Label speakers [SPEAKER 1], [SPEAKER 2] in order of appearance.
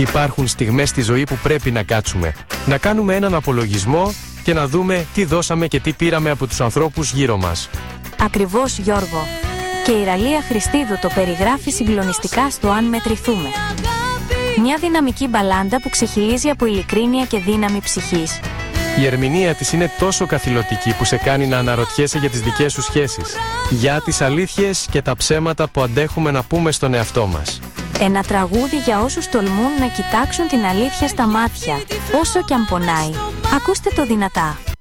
[SPEAKER 1] Υπάρχουν στιγμές στη ζωή που πρέπει να κάτσουμε, να κάνουμε έναν απολογισμό και να δούμε τι δώσαμε και τι πήραμε από τους ανθρώπους γύρω μας.
[SPEAKER 2] Ακριβώς, Γιώργο. Και η Ραλία Χριστίδου το περιγράφει συγκλονιστικά στο «Αν μετρηθούμε». Μια δυναμική μπαλάντα που ξεχυλίζει από ειλικρίνεια και δύναμη ψυχής.
[SPEAKER 1] Η ερμηνεία της είναι τόσο καθηλωτική που σε κάνει να αναρωτιέσαι για τις δικές σου σχέσεις, για τις αλήθειες και τα ψέματα που αντέχουμε να πούμε στον εαυτό μας.
[SPEAKER 2] Ένα τραγούδι για όσους τολμούν να κοιτάξουν την αλήθεια στα μάτια, όσο κι αν πονάει. Ακούστε το δυνατά.